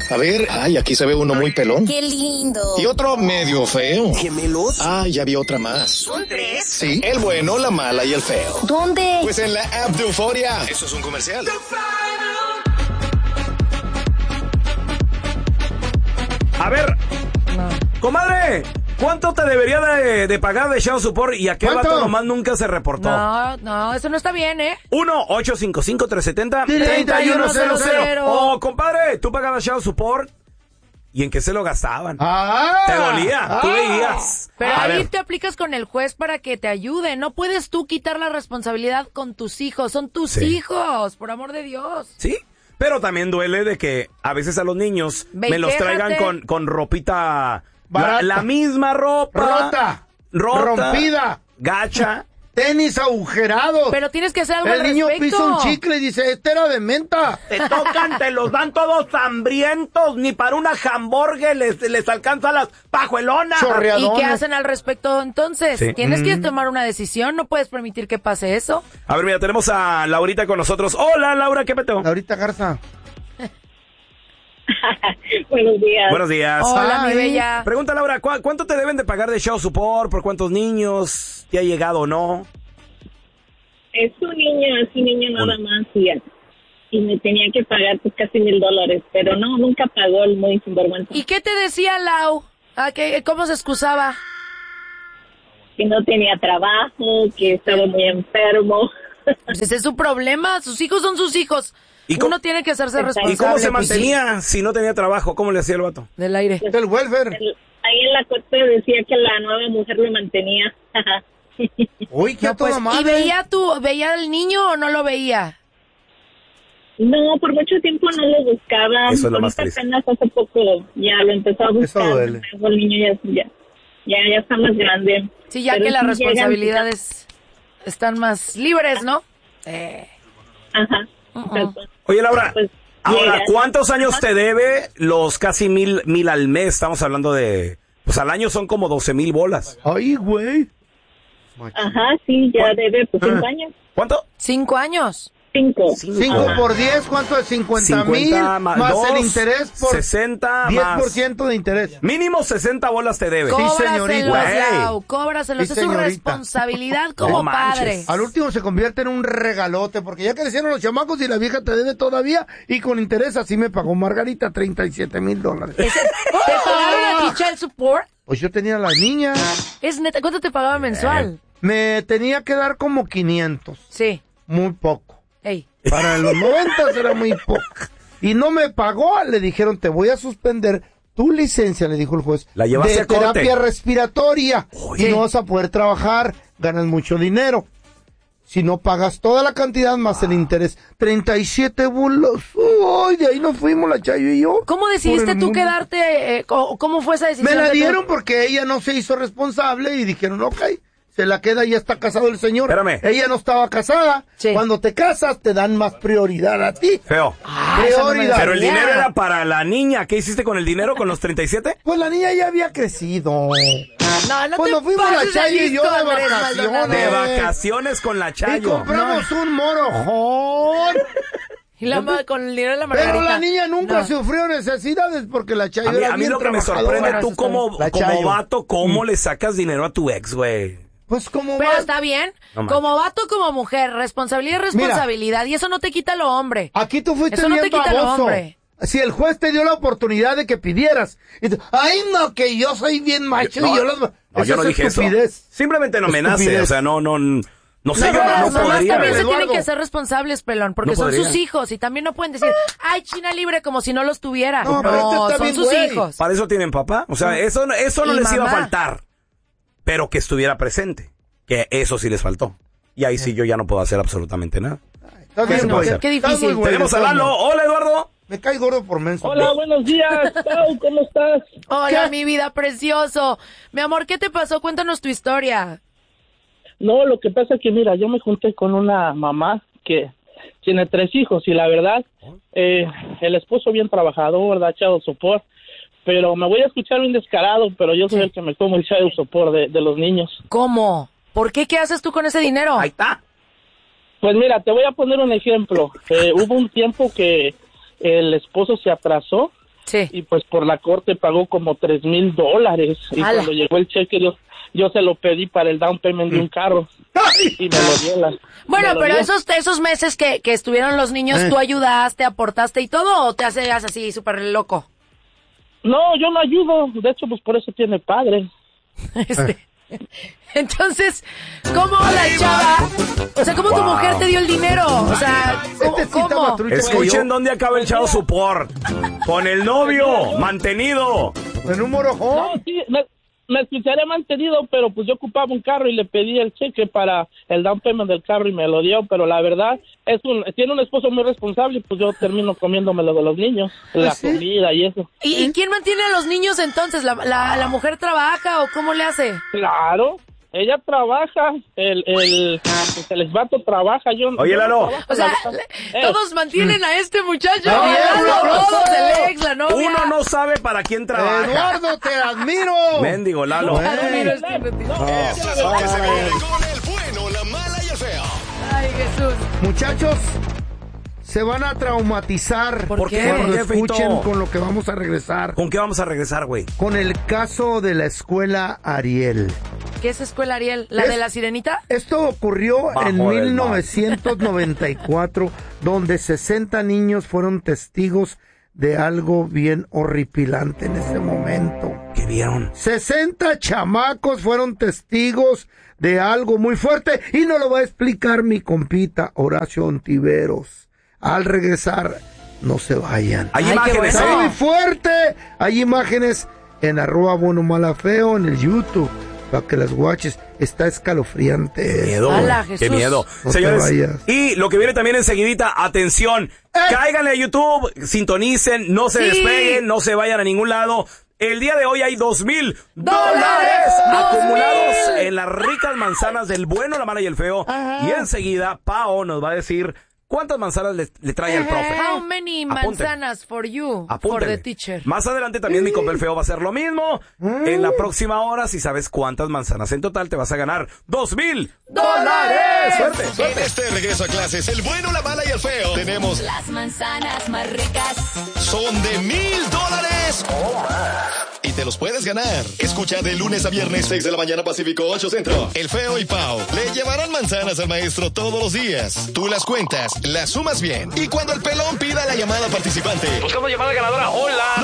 A ver, ay, aquí se ve uno muy pelón. ¡Qué lindo! Y otro medio feo. ¿Gemelos? Ah, ya vi otra más. ¿Son 3? Sí, el bueno, la mala y el feo. ¿Dónde? Pues en la app de Euforia. Eso es un comercial. A ver, comadre, ¿cuánto te debería de pagar de child support y a qué vato nomás nunca se reportó? No, eso no está bien, 1-855-370-3100. Oh, compadre, tú pagabas child support y en qué se lo gastaban. Te dolía, tú veías. Pero A ahí ver. te aplicas con el juez para que te ayude. No puedes tú quitar la responsabilidad con tus hijos. Son tus hijos, por amor de Dios. Sí, pero también duele de que a veces a los niños Ve, me los traigan quéjate. con ropita, Barata. la misma ropa. Rota, rompida, gacha. tenis agujerados. Pero tienes que hacer algo El al niño respecto. pisa un chicle y dice, este era de menta. Te tocan, te los dan todos hambrientos, ni para una hamburger les alcanza las pajuelonas. ¿Y Chorreadones. qué hacen al respecto entonces? Sí. Tienes que tomar una decisión, no puedes permitir que pase eso. A ver, mira, tenemos a Laurita con nosotros. Hola, Laura, ¿qué peteo? Laurita Garza. Buenos días. Buenos días. Hola, mi Ay. bella. Pregunta, Laura, ¿cuánto te deben de pagar de child support? ¿Por cuántos niños? ¿Te ha llegado o no? Es un niño, nada más y me tenía que pagar pues casi $1,000, pero no, nunca pagó el muy sinvergüenza. ¿Y qué te decía Lau? ¿Cómo se excusaba? Que no tenía trabajo, que estaba muy enfermo. Pues ese es su problema, sus hijos son sus hijos. ¿Y cómo- Uno tiene que hacerse responsable. ¿Y cómo se pues, mantenía si no tenía trabajo? ¿Cómo le hacía el vato? sí, del aire. Del welfare. Ahí en la corte decía que la nueva mujer lo mantenía. Uy, qué No, pues, toda madre. ¿y veía al niño o no lo veía? No, por mucho tiempo no lo buscaba. Eso es lo más Ahorita triste. apenas hace poco ya lo empezó a buscar. duele. Luego el niño ya está más grande. Sí, ya Pero que las sí llegan- responsabilidades están más libres, ¿no? Ajá. Oye, Laura, Pues, ahora, mira. ¿cuántos años te debe los casi mil al mes? Estamos hablando de... Pues al año son como 12,000 bolas. Ay, güey. Ajá, sí, ya debe pues 5 años. ¿Cuánto? 5 años. 5. 5 por 10, ¿cuánto es? 50,000 más dos, el interés por 60 10% de interés. Mínimo 60 bolas te debe. Cóbraselos, señorita. Lau, cóbraselos. Sí, es su señorita. responsabilidad como No manches. padre. Al último se convierte en un regalote, porque ya crecieron los chamacos y la vieja te debe todavía, y con interés así me pagó Margarita $37,000. ¿Te pagaron a ti child support? Pues yo tenía a la niña, Es neta, ¿cuánto te pagaba mensual? me tenía que dar como 500, Sí. muy poco. Ey. Para los 90 era muy poco. Y no me pagó, le dijeron, te voy a suspender tu licencia, le dijo el juez, La llevaste de a corte. terapia respiratoria. Oye. Y no vas a poder trabajar, ganas mucho dinero. Si no pagas toda la cantidad más el interés, 37 bulos. Uy, de ahí nos fuimos la Chayo y yo. ¿Cómo Por decidiste el tú mundo. quedarte? ¿Cómo fue esa decisión? Me la de tú? dieron porque ella no se hizo responsable y dijeron, ok, se la queda, ya está casado el señor. Espérame. Ella no estaba casada. Sí. Cuando te casas, te dan más prioridad a ti. Feo. Eso no me Prioridad. Pero el sabía. dinero era para la niña. ¿Qué hiciste con el dinero, con los 37? Pues la niña ya había crecido. No Cuando te fuimos la pases de Chayo y yo listo, de Andrés vacaciones. Maldonado. De vacaciones con la Y Chayo. compramos un morojón. Y con el dinero de la Margarita. Pero la niña nunca No. sufrió necesidades porque la Chayo era A mí bien lo que me trabajadora. sorprende, Bueno, tú eso está como La Chayo. vato, ¿cómo le sacas dinero a tu ex, güey? Pues como Pero va. está bien. No manches. Como vato, como mujer. Responsabilidad es responsabilidad. Y eso no te quita lo hombre. Aquí tú fuiste Eso no bien te quita lo baboso. hombre. Si el juez te dio la oportunidad de que pidieras. Y tú, ay, no, que yo soy bien macho y yo los... No, Esa yo no es dije estupidez. eso. Simplemente no me nace. Estupidez. O sea, no sé, yo Las no mamás podría. también se Eduardo. tienen que ser responsables, pelón, porque No son podría. sus hijos y también no pueden decir, ay, China libre, como si no los tuviera. No, pero este está son bien, sus güey. hijos. Para eso tienen papá. O sea, eso no Y les iba a mamá. faltar. Pero que estuviera presente. Que eso sí les faltó. Y ahí sí yo ya no puedo hacer absolutamente nada. Estás bien, no, güey. qué difícil. Estás muy bueno, Tenemos a estás Lalo. bien. Hola, Eduardo. Me cae gordo por menso. Hola, buenos días. Pau, ¿cómo estás? Hola, mi vida precioso. Mi amor, ¿qué te pasó? Cuéntanos tu historia. No, lo que pasa es que, mira, yo me junté con una mamá que tiene 3 hijos y la verdad, el esposo bien trabajador, da child support, pero me voy a escuchar bien descarado, pero yo soy el que me como el child support de los niños. ¿Cómo? ¿Por qué? ¿Qué haces tú con ese dinero? Ahí está. Pues mira, te voy a poner un ejemplo. Hubo un tiempo que el esposo se atrasó Sí. Y pues por la corte pagó como $3,000. Y ¡Hala! cuando llegó el cheque, yo se lo pedí para el down payment de un carro. Y me lo dio Bueno, me lo pero dio. esos meses que estuvieron los niños, ¿tú ayudaste, aportaste y todo o te hacías así súper loco? No, yo no ayudo. De hecho, pues por eso tiene padre. Entonces, ¿cómo la chava? O sea, ¿cómo tu mujer te dio el dinero? O sea, ¿cómo? Escuchen dónde acaba el chavo support. Con el novio, mantenido. En un morojón. No, sí, me escucharé mantenido, pero pues yo ocupaba un carro y le pedí el cheque para el down payment del carro y me lo dio, pero la verdad tiene un esposo muy responsable y pues yo termino comiéndome lo de los niños, la comida y eso. ¿Y quién mantiene a los niños entonces? ¿La mujer trabaja o cómo le hace? Claro, ella trabaja, el vato trabaja, yo. Oye, Lalo. O sea, todos mantienen a este muchacho. ¡Bravo! Todos, el ex, la novia. Uno no sabe para quién trabaja. Eduardo, te admiro. Mendigo, Lalo. Bueno. Esto es lo que se viene con el bueno, la mala y el feo. Ay, Jesús. Muchachos, se van a traumatizar. ¿Por qué? Cuando ¿Por qué, escuchen Feito? con lo que vamos a regresar. ¿Con qué vamos a regresar, güey? Con el caso de la escuela Ariel. ¿Qué es escuela Ariel? ¿La de la sirenita? Esto ocurrió Bajo en del 1994, donde 60 niños fueron testigos de algo bien horripilante en ese momento. ¿Qué vieron? 60 chamacos fueron testigos de algo muy fuerte y nos lo va a explicar mi compita Horacio Ontiveros. Al regresar, no se vayan. Hay Ay, imágenes, qué bueno. Está muy fuerte. Hay imágenes en @buenomalafeo en el YouTube para que las guaches. Está escalofriante. Qué miedo, güey. Ala, Qué Jesús. miedo. No te Señores, vayas. y lo que viene también enseguidita, atención, cáiganle a YouTube, sintonicen, no se Sí. despeguen, no se vayan a ningún lado. El día de hoy hay $2,000 ¡$2,000! acumulados en las ricas manzanas del bueno, la mala y el feo. Y enseguida, Pao nos va a decir cuántas manzanas le trae el profe. How many Apunten. manzanas for you, for Apúntenle. the teacher? Más adelante también mi compa el feo va a hacer lo mismo. En la próxima hora, si sabes cuántas manzanas en total, te vas a ganar $2,000. Suerte, En suerte. este regreso a clases, el bueno, la mala y el feo, tenemos Las manzanas más ricas. son de $1,000 o más. Y te los puedes ganar. Escucha de lunes a viernes, 6 de la mañana Pacífico, 8 Centro. El feo y Pau le llevarán manzanas al maestro todos los días. Tú las cuentas, las sumas bien. Y cuando el pelón pida la llamada participante, Buscamos llamada ganadora. Hola.